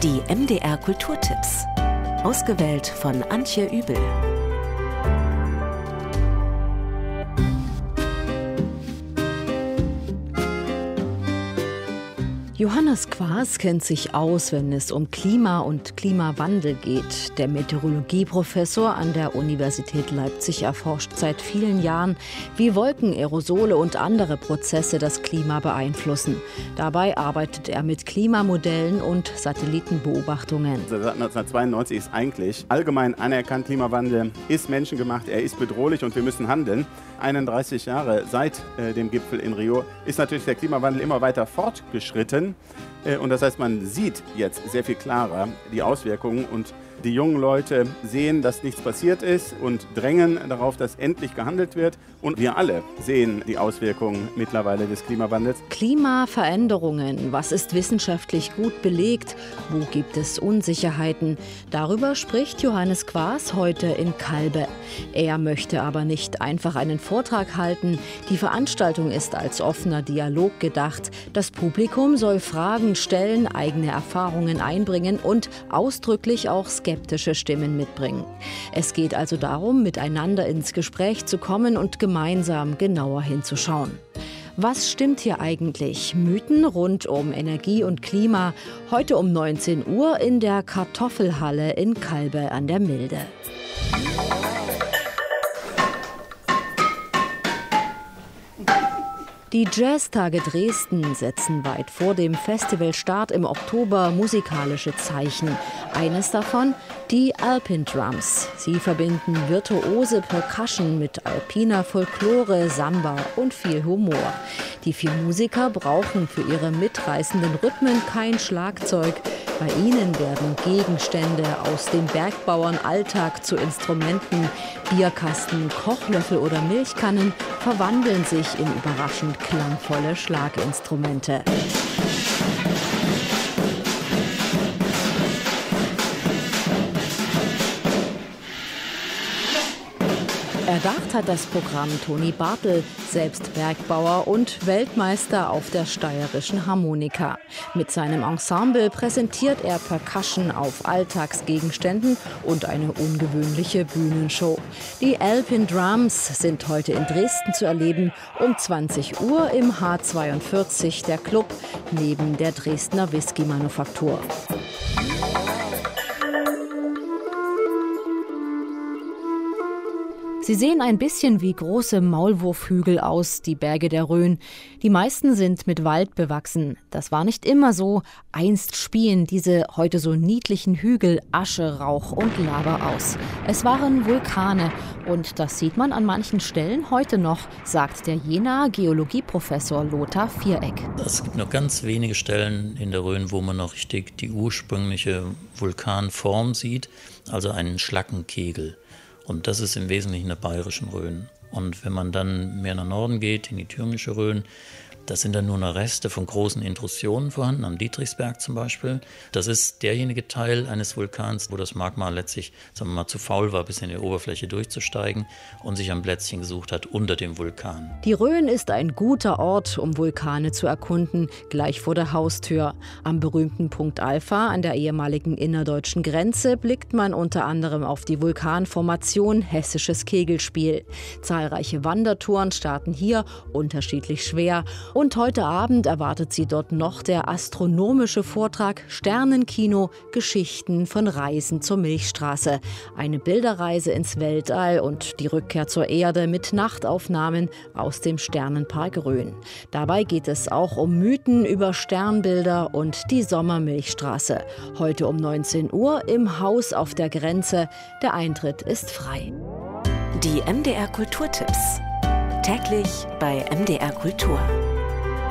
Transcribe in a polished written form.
Die MDR Kulturtipps. Ausgewählt von Antje Übel. Johannes Quaas kennt sich aus, wenn es um Klima und Klimawandel geht. Der Meteorologieprofessor an der Universität Leipzig erforscht seit vielen Jahren, wie Wolken, Aerosole und andere Prozesse das Klima beeinflussen. Dabei arbeitet er mit Klimamodellen und Satellitenbeobachtungen. Seit 1992 ist eigentlich allgemein anerkannt, Klimawandel ist menschengemacht, er ist bedrohlich und wir müssen handeln. 31 Jahre seit dem Gipfel in Rio ist natürlich der Klimawandel immer weiter fortgeschritten. Und das heißt, man sieht jetzt sehr viel klarer die Auswirkungen und die jungen Leute sehen, dass nichts passiert ist und drängen darauf, dass endlich gehandelt wird. Und wir alle sehen die Auswirkungen mittlerweile des Klimawandels. Klimaveränderungen, was ist wissenschaftlich gut belegt? Wo gibt es Unsicherheiten? Darüber spricht Johannes Quaas heute in Calbe. Er möchte aber nicht einfach einen Vortrag halten. Die Veranstaltung ist als offener Dialog gedacht. Das Publikum soll Fragen stellen, eigene Erfahrungen einbringen und ausdrücklich auch skeptische Stimmen mitbringen. Es geht also darum, miteinander ins Gespräch zu kommen und gemeinsam genauer hinzuschauen. Was stimmt hier eigentlich? Mythen rund um Energie und Klima. Heute um 19 Uhr in der Kartoffelhalle in Calbe an der Milde. Die Jazztage Dresden setzen weit vor dem Festivalstart im Oktober musikalische Zeichen. Eines davon die Alpine Drums. Sie verbinden virtuose Percussion mit alpiner Folklore, Samba und viel Humor. Die 4 Musiker brauchen für ihre mitreißenden Rhythmen kein Schlagzeug. Bei ihnen werden Gegenstände aus dem Bergbauernalltag zu Instrumenten. Bierkasten, Kochlöffel oder Milchkannen verwandeln sich in überraschend klangvolle Schlaginstrumente. Erdacht hat das Programm Toni Bartel, selbst Bergbauer und Weltmeister auf der steirischen Harmonika. Mit seinem Ensemble präsentiert er Percussion auf Alltagsgegenständen und eine ungewöhnliche Bühnenshow. Die Alpine Drums sind heute in Dresden zu erleben, um 20 Uhr im H42, der Club, neben der Dresdner Whisky-Manufaktur. Sie sehen ein bisschen wie große Maulwurfhügel aus, die Berge der Rhön. Die meisten sind mit Wald bewachsen. Das war nicht immer so. Einst spien diese heute so niedlichen Hügel Asche, Rauch und Lava aus. Es waren Vulkane und das sieht man an manchen Stellen heute noch, sagt der Jenaer Geologieprofessor Lothar Viereck. Es gibt nur ganz wenige Stellen in der Rhön, wo man noch richtig die ursprüngliche Vulkanform sieht, also einen Schlackenkegel. Und das ist im Wesentlichen der bayerischen Rhön. Und wenn man dann mehr nach Norden geht, in die thüringische Rhön, da sind dann nur noch Reste von großen Intrusionen vorhanden, am Dietrichsberg zum Beispiel. Das ist derjenige Teil eines Vulkans, wo das Magma letztlich, sagen wir mal, zu faul war, bis in die Oberfläche durchzusteigen und sich ein Plätzchen gesucht hat unter dem Vulkan. Die Rhön ist ein guter Ort, um Vulkane zu erkunden, gleich vor der Haustür. Am berühmten Punkt Alpha an der ehemaligen innerdeutschen Grenze blickt man unter anderem auf die Vulkanformation Hessisches Kegelspiel. Zahlreiche Wandertouren starten hier, unterschiedlich schwer. Und heute Abend erwartet sie dort noch der astronomische Vortrag Sternenkino, Geschichten von Reisen zur Milchstraße. Eine Bilderreise ins Weltall und die Rückkehr zur Erde mit Nachtaufnahmen aus dem Sternenpark Rhön. Dabei geht es auch um Mythen über Sternbilder und die Sommermilchstraße. Heute um 19 Uhr im Haus auf der Grenze. Der Eintritt ist frei. Die MDR Kulturtipps. Täglich bei MDR Kultur.